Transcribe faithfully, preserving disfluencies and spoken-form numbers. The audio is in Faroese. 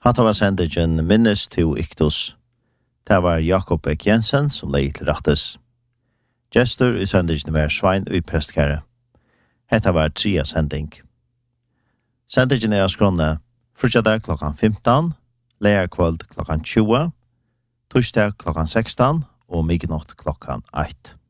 Hatta var sendingen Minnes to Iktus. Det var Jakob Ek Jensen som leie til rattes. Gjester i sendingen var Svein og Prestkære. Hetta var tria sending. Sendingen er skrånne fredag klokkan femton, leierkvöld klokkan tjue, torsdag klokkan sekston og midnatt klokkan ett.